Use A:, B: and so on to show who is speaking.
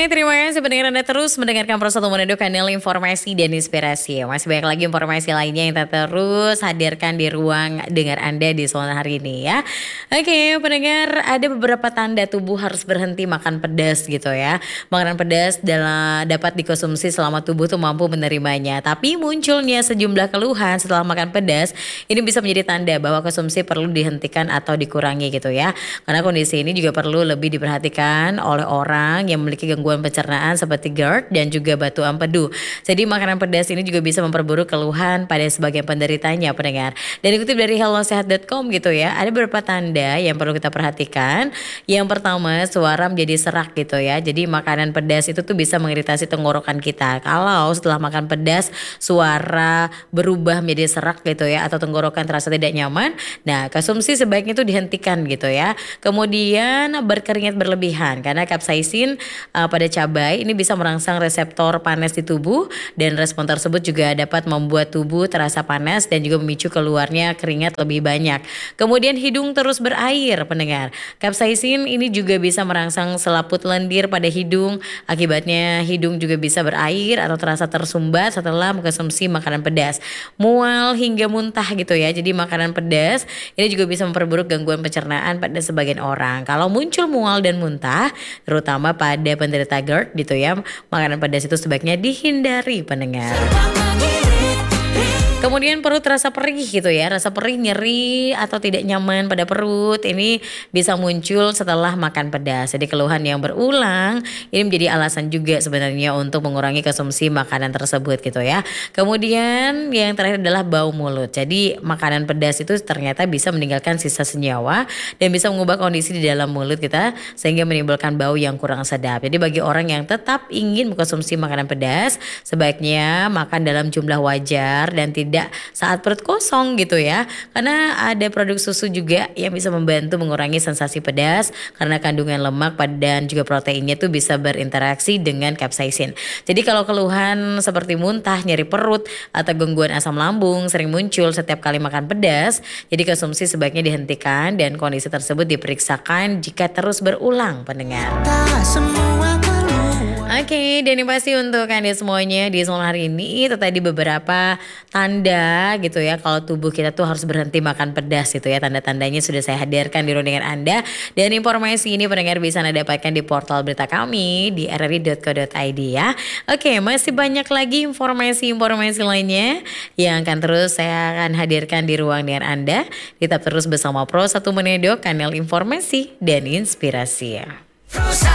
A: terima kasih pendengar Anda terus mendengarkan Pro 1 Manado, kanal informasi dan inspirasi. Masih banyak lagi informasi lainnya yang kita terus hadirkan di ruang dengar Anda di sore hari ini ya. Oke, pendengar, ada beberapa tanda tubuh harus berhenti makan pedas gitu ya. Makanan pedas dapat dikonsumsi selama tubuh tuh mampu menerimanya. Tapi munculnya sejumlah keluhan setelah makan pedas, ini bisa menjadi tanda bahwa konsumsi perlu dihentikan atau dikurangi gitu ya. Karena kondisi ini juga perlu lebih diperhatikan oleh orang yang memiliki gangguan pencernaan seperti GERD dan juga batu empedu. Jadi makanan pedas ini juga bisa memperburuk keluhan pada sebagian penderitanya, pendengar. Dan dikutip dari hellosehat.com gitu ya, ada beberapa tanda yang perlu kita perhatikan. Yang pertama, suara menjadi serak gitu ya. Jadi makanan pedas itu tuh bisa mengiritasi tenggorokan kita. Kalau setelah makan pedas suara berubah menjadi serak gitu ya, atau tenggorokan terasa tidak nyaman, nah konsumsi sebaiknya itu dihentikan gitu ya. Kemudian berkeringat berlebihan karena kapsaisin pada cabai ini bisa merangsang reseptor panas di tubuh, dan respon tersebut juga dapat membuat tubuh terasa panas dan juga memicu keluarnya keringat lebih banyak. Kemudian hidung terus berair, pendengar. Kapsaisin ini juga bisa merangsang selaput lendir pada hidung, akibatnya hidung juga bisa berair atau terasa tersumbat setelah mengkonsumsi makanan pedas. Mual hingga muntah gitu ya. Jadi makanan pedas ini juga bisa memperburuk gangguan pencernaan pada sebagian orang. Kalau muncul mual dan muntah, terutama pada penderita GERD gitu ya, makanan pedas itu sebaiknya dihindari, pendengar. Kemudian perut terasa perih gitu ya, rasa perih, nyeri atau tidak nyaman pada perut ini bisa muncul setelah makan pedas. Jadi keluhan yang berulang ini menjadi alasan juga sebenarnya untuk mengurangi konsumsi makanan tersebut gitu ya. Kemudian yang terakhir adalah bau mulut. Jadi makanan pedas itu ternyata bisa meninggalkan sisa senyawa dan bisa mengubah kondisi di dalam mulut kita sehingga menimbulkan bau yang kurang sedap. Jadi bagi orang yang tetap ingin mengkonsumsi makanan pedas, sebaiknya makan dalam jumlah wajar dan tidak saat perut kosong gitu ya. Karena ada produk susu juga yang bisa membantu mengurangi sensasi pedas karena kandungan lemak dan juga proteinnya tuh bisa berinteraksi dengan kapsaisin. Jadi kalau keluhan seperti muntah, nyeri perut atau gangguan asam lambung sering muncul setiap kali makan pedas, jadi konsumsi sebaiknya dihentikan dan kondisi tersebut diperiksakan jika terus berulang, pendengar. Oke, dan yang pasti untuk Anda semuanya di sore hari ini itu tadi beberapa tanda gitu ya kalau tubuh kita tuh harus berhenti makan pedas gitu ya. Tanda-tandanya sudah saya hadirkan di ruang dengar Anda, dan informasi ini pendengar bisa Anda dapatkan di portal berita kami di rri.co.id ya. Oke, masih banyak lagi informasi-informasi lainnya yang akan terus saya akan hadirkan di ruang dengar Anda. Tetap terus bersama Pro 1 Manado, kanal informasi dan inspirasi ya.